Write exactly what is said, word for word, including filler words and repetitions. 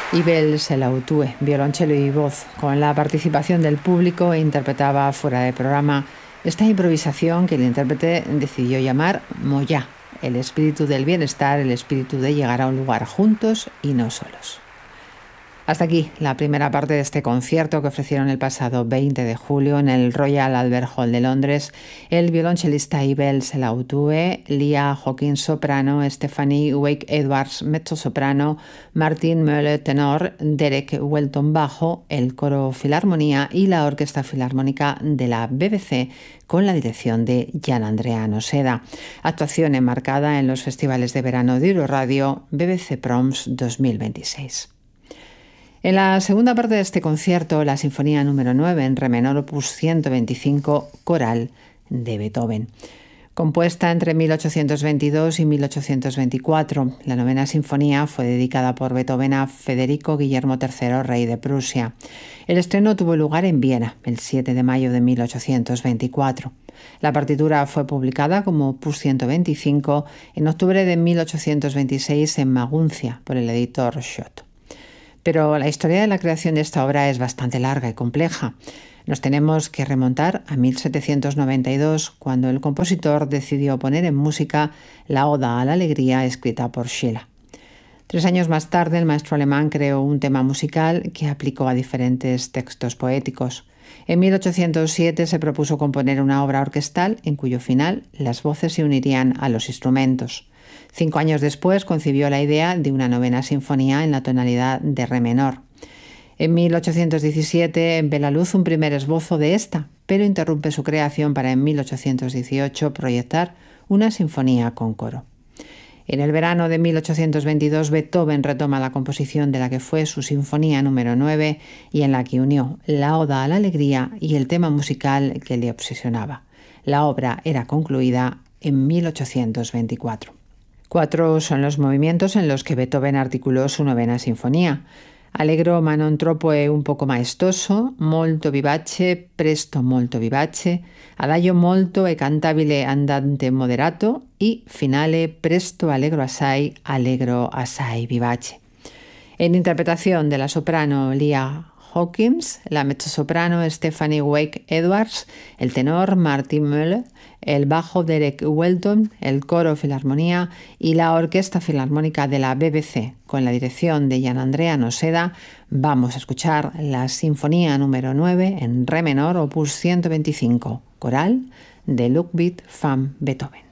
Ibel Selautue, violonchelo y voz, con la participación del público, interpretaba fuera de programa esta improvisación que el intérprete decidió llamar Moyá, el espíritu del bienestar, el espíritu de llegar a un lugar juntos y no solos. Hasta aquí la primera parte de este concierto que ofrecieron el pasado veinte de julio en el Royal Albert Hall de Londres el violonchelista Ibel Selautue, Lia Hawkins soprano, Stephanie Wake-Edwards mezzosoprano, Martin Mölle tenor, Derek Welton bajo, el coro Filarmonía y la Orquesta Filarmónica de la B B C con la dirección de Gian Andrea Noseda. Actuación enmarcada en los festivales de verano de Euroradio B B C Proms dos mil veintiséis. En la segunda parte de este concierto, la Sinfonía número nueve en re menor opus ciento veinticinco, coral de Beethoven. Compuesta entre mil ochocientos veintidós y mil ochocientos veinticuatro, la novena sinfonía fue dedicada por Beethoven a Federico Guillermo tercero, rey de Prusia. El estreno tuvo lugar en Viena, el siete de mayo de mil ochocientos veinticuatro. La partitura fue publicada como opus ciento veinticinco en octubre de mil ochocientos veintiséis en Maguncia por el editor Schott. Pero la historia de la creación de esta obra es bastante larga y compleja. Nos tenemos que remontar a mil setecientos noventa y dos, cuando el compositor decidió poner en música la Oda a la Alegría escrita por Schiller. Tres años más tarde, el maestro alemán creó un tema musical que aplicó a diferentes textos poéticos. En mil ochocientos siete se propuso componer una obra orquestal en cuyo final las voces se unirían a los instrumentos. Cinco años después concibió la idea de una novena sinfonía en la tonalidad de re menor. En mil ochocientos diecisiete ve la luz un primer esbozo de esta, pero interrumpe su creación para en mil ochocientos dieciocho proyectar una sinfonía con coro. En el verano de mil ochocientos veintidós, Beethoven retoma la composición de la que fue su Sinfonía número nueve y en la que unió la Oda a la Alegría y el tema musical que le obsesionaba. La obra era concluida en mil ochocientos veinticuatro. Cuatro son los movimientos en los que Beethoven articuló su novena sinfonía. Allegro ma non troppo e un poco maestoso, molto vivace, presto molto vivace, adagio molto e cantabile andante moderato y finale presto allegro assai, allegro assai vivace. En interpretación de la soprano Lia Hawkins, la mezzosoprano Stephanie Wake-Edwards, el tenor Martin Mölle, el bajo Derek Welton, el coro Filarmonía y la Orquesta Filarmónica de la B B C, con la dirección de Gian Andrea Noseda, vamos a escuchar la Sinfonía número nueve en re menor, opus ciento veinticinco, coral de Ludwig van Beethoven.